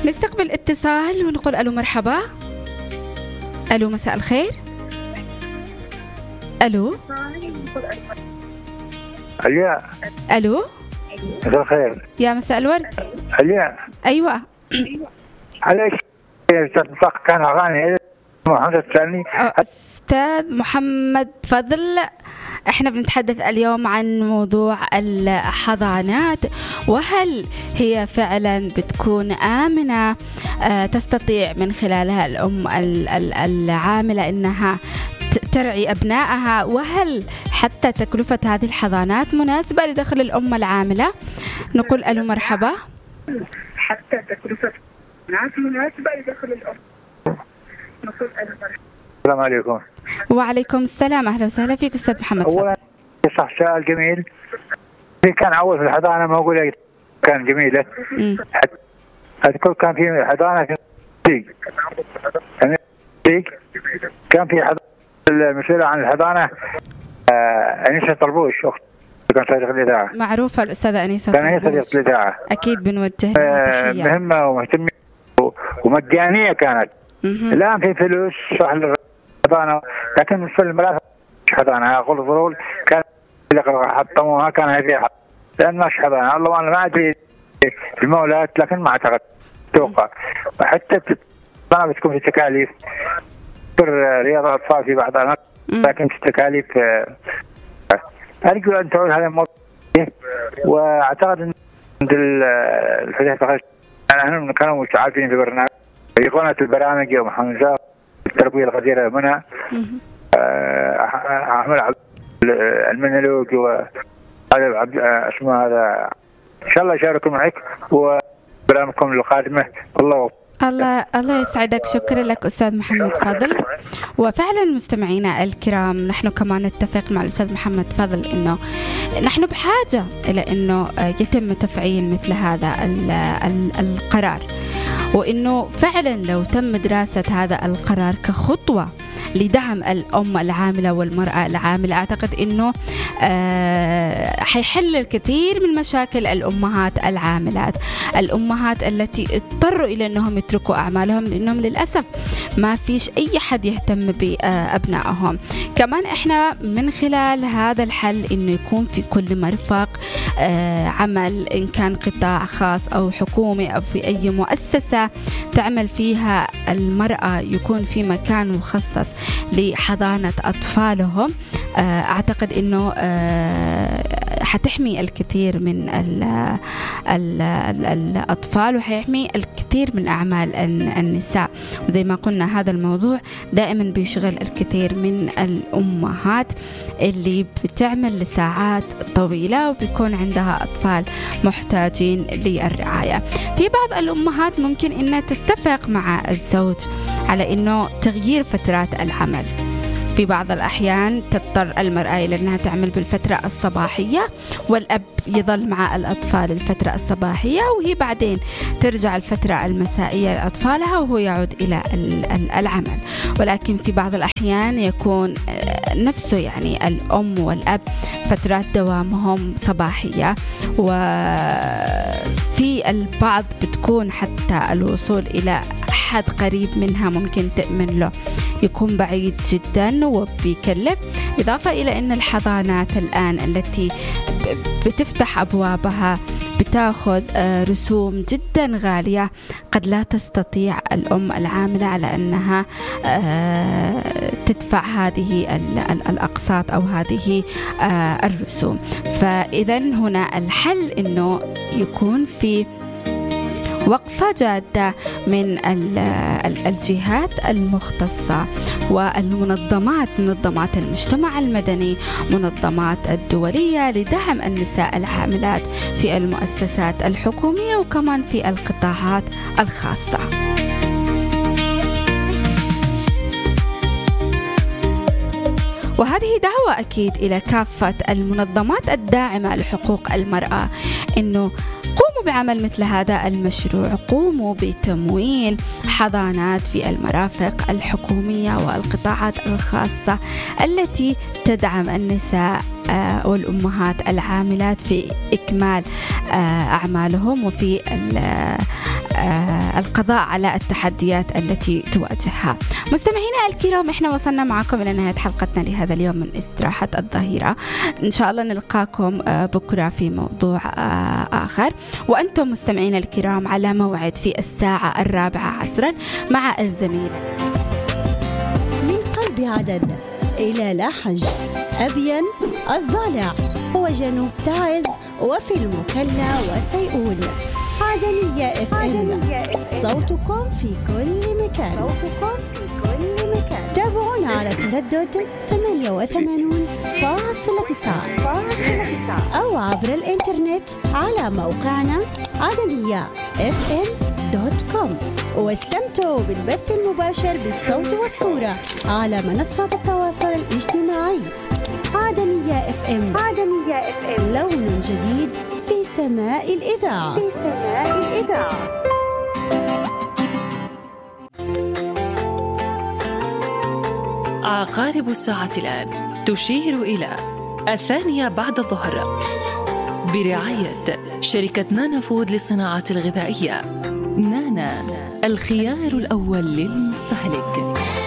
نستقبل اتصال ونقول ألو مرحبا. ألو مساء الخير. ألو علياء. ألو مساء الخير يا مساء الورد. علياء. أيوة عليك تطلق كان أغاني محمد الثاني. أستاذ محمد فضل، احنا بنتحدث اليوم عن موضوع الحضانات، وهل هي فعلا بتكون آمنة، تستطيع من خلالها الأم العاملة إنها ترعي أبنائها، وهل حتى تكلفة هذه الحضانات مناسبة لدخل الأم العاملة؟ نقول ألو مرحبا. حتى تكلفة الحضانات مناسبة لدخل الأم. نقول ألو مرحبا. السلام عليكم. وعليكم السلام، أهلا وسهلا فيك أستاذ محمد. أولا صح سؤال جميل. كان أول في الحضانة ما أقول كان جميلة. أذكر كان في حضانة في كان في حضانة المسؤولة عن الحضانة أنيسة طربوش، أخت كان صديق الإذاعة. معروفة الأستاذة أنيسة طربوش. كان هي صديقة الإذاعة. أكيد بنوجه لها تحية. مهمة ومهتمة ومجانية كانت. الآن في فلوس صح الحضانة، لكن في المرافق حضانة أقول ضروري كان حطموها كان هذه لأن مش حضانة. الله أنا ما أدري في المولات، لكن ما أعتقد توقع. وحتى ما بتكون في تكاليف رياضة أطفال في بعض الأماكن، لكن في تكاليف. أرجو أن تعود هذا الموضوع، وأعتقد أن الفتاة فقط أنا كانوا متعافين في برنامج في قناة البرامج يوم حمزة التربية الغزيرة منها أحمد عبد المنلوج وهذا اسمه هذا. إن شاء الله يشاركوا معك وبرامجكم القادمة. الله يسعدك. شكرا لك أستاذ محمد فضل. وفعلا مستمعينا الكرام، نحن كمان نتفق مع الأستاذ محمد فضل إنه نحن بحاجة إلى إنه يتم تفعيل مثل هذا القرار، وإنه فعلا لو تم دراسة هذا القرار كخطوة لدعم الأم العاملة والمرأة العاملة، أعتقد أنه حيحل الكثير من مشاكل الأمهات العاملات، الأمهات التي اضطروا إلى أنهم يتركوا أعمالهم لأنهم للأسف ما فيش أي حد يهتم بأبنائهم. كمان إحنا من خلال هذا الحل أنه يكون في كل مرفق عمل، إن كان قطاع خاص أو حكومي أو في أي مؤسسة تعمل فيها المرأة، يكون في مكان مخصص لحضانة أطفالهم. أعتقد أنه حتحمي الكثير من الأطفال وحيحمي الكثير من أعمال النساء. وزي ما قلنا هذا الموضوع دائما بيشغل الكثير من الأمهات اللي بتعمل لساعات طويلة وبيكون عندها أطفال محتاجين للرعاية. في بعض الأمهات ممكن أنها تتفق مع الزوج على أنه تغيير فترات العمل. في بعض الأحيان تضطر المرأة إلى أنها تعمل بالفترة الصباحية والأب يظل مع الأطفال الفترة الصباحية، وهي بعدين ترجع الفترة المسائية لأطفالها وهو يعود إلى العمل. ولكن في بعض الأحيان يكون نفسه يعني الأم والأب فترات دوامهم صباحية، وفي البعض بتكون حتى الوصول إلى أحد قريب منها ممكن تأمن له يكون بعيد جدا وبيكلف. إضافة إلى أن الحضانات الآن التي بتفتح أبوابها بتاخذ رسوم جدا غالية، قد لا تستطيع الأم العاملة على أنها تدفع هذه الأقساط أو هذه الرسوم. فإذا هنا الحل أنه يكون في وقفة جادة من الجهات المختصة والمنظمات، منظمات المجتمع المدني، منظمات الدولية لدعم النساء العاملات في المؤسسات الحكومية وكمان في القطاعات الخاصة. وهذه دعوة أكيد إلى كافة المنظمات الداعمة لحقوق المرأة إنه قوموا بعمل مثل هذا المشروع، قوموا بتمويل حضانات في المرافق الحكومية والقطاعات الخاصة التي تدعم النساء والأمهات العاملات في إكمال أعمالهم وفي القضاء على التحديات التي تواجهها. مستمعينا الكرام، احنا وصلنا معكم إلى نهاية حلقتنا لهذا اليوم من استراحة الظهيرة. إن شاء الله نلقاكم بكرة في موضوع آخر، وأنتم مستمعينا الكرام على موعد في 4:04 مع الزميل من قلب عدن إلى لاحج، أبين الضالع وجنوب تعز وفي المكلا وسيئون. عدنية FM، صوتكم في كل مكان. تابعونا على تردد 88.9 أو عبر الإنترنت على موقعنا عدنية.fm.com، واستمتعوا بالبث المباشر بالصوت والصورة على منصات التواصل الاجتماعي. عدنية FM، لون جديد في سماء الإذاعة. عقارب الساعة الآن تشير إلى 2:00 بعد الظهر، برعاية شركة نانا فود للصناعات الغذائية. نانا، الخيار الأول للمستهلك.